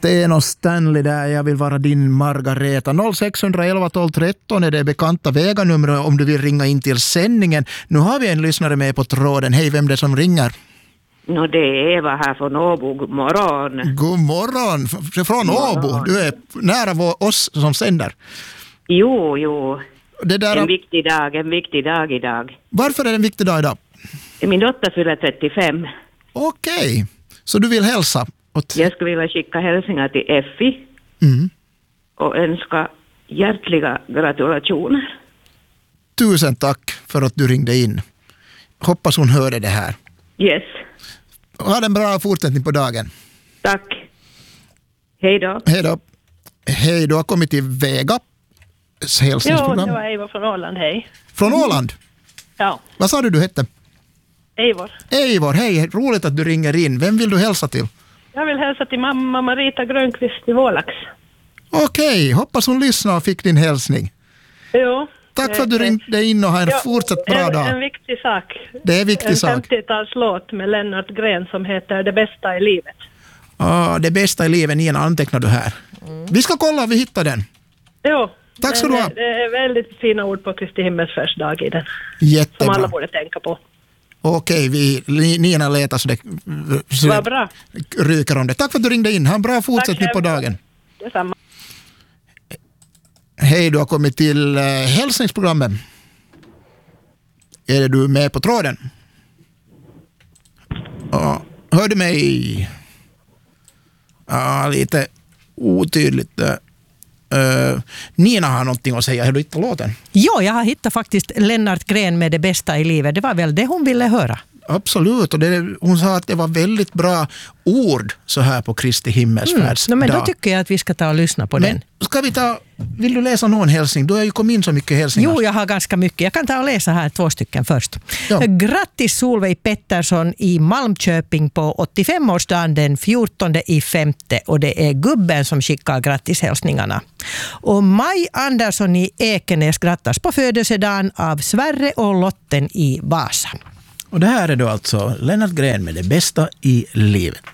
Sten och Stanley där, jag vill vara din Margareta. 0611 12 13 är det bekanta väganumret om du vill ringa in till sändningen. Nu har vi en lyssnare med på tråden. Hej, vem det som ringer? Det är Eva här från Åbo. God morgon. God morgon. Från Åbo. Du är nära oss som sänder. Jo. Det där... En viktig dag idag. Varför är det en viktig dag idag? Min dotter fyller 35. Okej. Så du vill hälsa? Jag skulle vilja skicka hälsningar till Effi. Och önska hjärtliga gratulationer. Tusen tack för att du ringde in. Hoppas hon hörde det här. Yes. Ha en bra fortsättning på dagen. Tack. Hej då. Hej, du har kommit till Vega. Jo, det var Eivor från Åland, hej. Från Åland? Ja. Vad sa du hette? Eivor, hej. Roligt att du ringer in. Vem vill du hälsa till? Jag vill hälsa till mamma Marita Grönqvist i Vålax. Okej, hoppas hon lyssnar och fick din hälsning. Jo. Tack för att du ringde in och ha en fortsatt bra dag. En viktig sak. Det är en viktig sak. En 50-talslåt med Lennart Gren som heter Det bästa i livet. Det bästa i livet, Nina, antecknar du här. Vi ska kolla om vi hittar den. Jo. Tack ska du ha. Det är väldigt fina ord på Kristi himmelsfärdsdag i den. Jättebra. Som alla borde tänka på. Okej, Nina letar så det Vad bra. ryker om det. Tack för att du ringde in. Ha en bra fortsättning på dagen. Detsamma. Hej, du har kommit till hälsningsprogrammet. Är du med på tråden? Ja, hör du mig? Ja, lite otydligt. Nina har någonting att säga. Har du hittat låten? Ja, jag har hittat faktiskt Lennart Gren med Det bästa i livet. Det var väl det hon ville höra. Absolut, och hon sa att det var väldigt bra ord så här på Kristi himmelsfärdsdag. Men då tycker jag att vi ska ta och lyssna på den. Vill du läsa någon hälsning? Du har ju kommit in så mycket hälsningar. Jo, jag har ganska mycket. Jag kan ta och läsa här 2 stycken först. Ja. Grattis Solveig Pettersson i Malmköping på 85-årsdagen den 14/5. Och det är gubben som skickar grattishälsningarna. Och Maj Andersson i Ekenäs grattas på födelsedagen av Sverre och Lotten i Vasa. Och det här är då alltså Lennart Gren med Det bästa i livet.